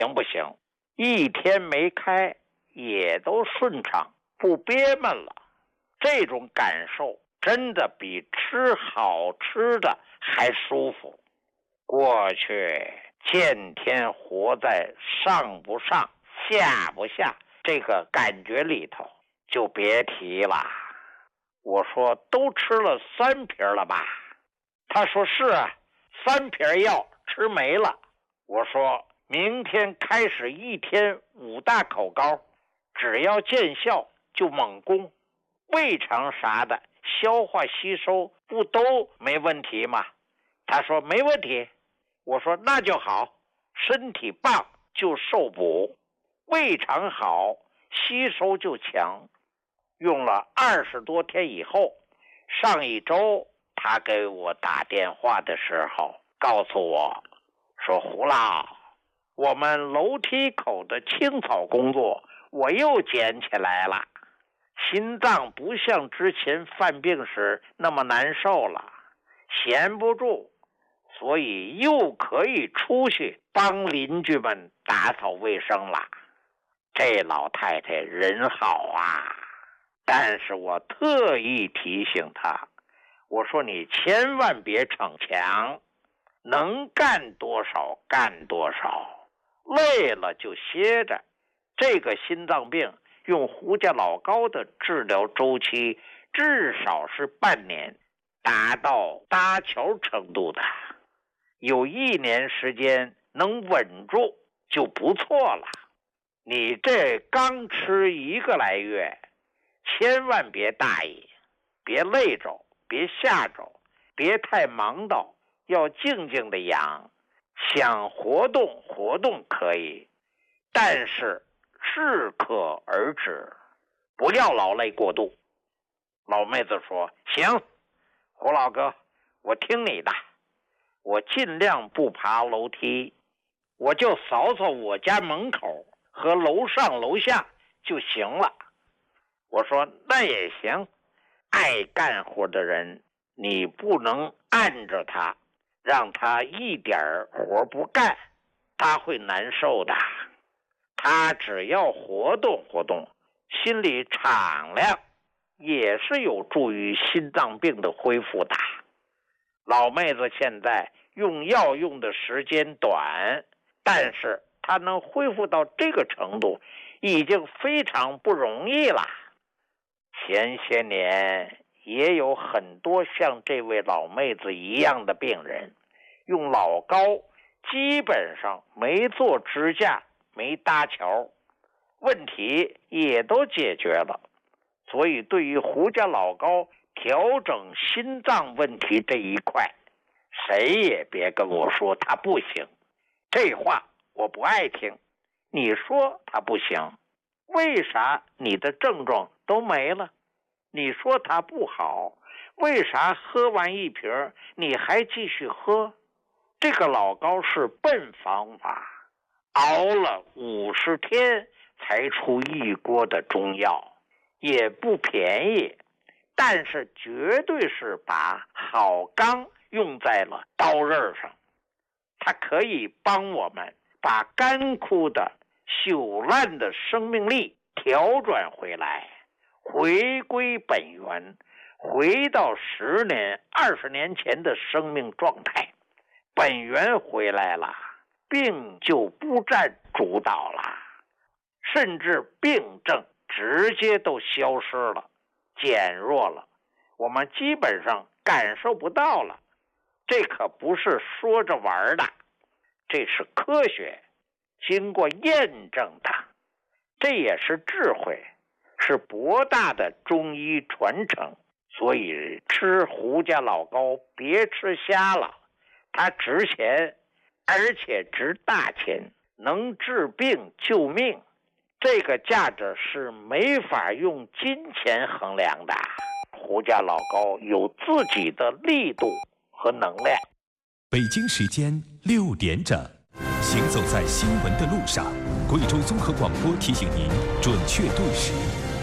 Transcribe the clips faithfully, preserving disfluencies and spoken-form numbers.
行不行？一天没开也都顺畅，不憋闷了。这种感受真的比吃好吃的还舒服。过去天天活在上不上下不下这个感觉里头，就别提了。我说都吃了三瓶了吧？他说是啊，三瓶药吃没了。我说明天开始一天五大口膏，只要见效就猛攻，胃肠啥的消化吸收不都没问题吗？他说没问题。我说那就好，身体棒就受补，胃肠好吸收就强。用了二十多天以后，上一周他给我打电话的时候告诉我说，胡老，我们楼梯口的清扫工作我又捡起来了，心脏不像之前犯病时那么难受了，闲不住，所以又可以出去帮邻居们打扫卫生了。这老太太人好啊，但是我特意提醒她，我说你千万别逞强，能干多少干多少，累了就歇着。这个心脏病用胡家老高的治疗周期至少是半年，达到搭桥程度的，有一年时间能稳住就不错了。你这刚吃一个来月，千万别大意，别累着，别吓着，别太忙到，要静静的养。想活动活动可以，但是适可而止，不要劳累过度。老妹子说行，胡老哥，我听你的，我尽量不爬楼梯，我就扫扫我家门口和楼上楼下就行了。我说那也行，爱干活的人你不能按着他，让他一点活不干，他会难受的。他只要活动活动，心里敞亮，也是有助于心脏病的恢复的。老妹子现在用药用的时间短，但是她能恢复到这个程度，已经非常不容易了。前些年也有很多像这位老妹子一样的病人，用老高基本上没做支架，没搭桥，问题也都解决了。所以对于胡家老高调整心脏问题这一块，谁也别跟我说他不行，这话我不爱听。你说他不行，为啥你的症状都没了？你说他不好，为啥喝完一瓶你还继续喝？这个老高是笨方法，熬了五十天才出一锅的中药，也不便宜，但是绝对是把好钢用在了刀刃上。它可以帮我们把干枯的朽烂的生命力调转回来，回归本源，回到十年二十年前的生命状态。本源回来了，病就不占主导了，甚至病症直接都消失了，减弱了，我们基本上感受不到了。这可不是说着玩的，这是科学，经过验证的，这也是智慧，是博大的中医传承。所以吃胡家老高别吃瞎了，它值钱，而且值大钱，能治病救命，这个价值是没法用金钱衡量的。胡家老高有自己的力度和能量。 北京时间六点整，行走在新闻的路上，贵州综合广播提醒您准确对时。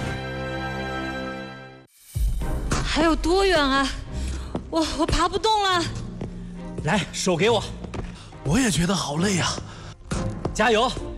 还有多远啊？我我爬不动了。 来，手给我。我也觉得好累啊。 加油！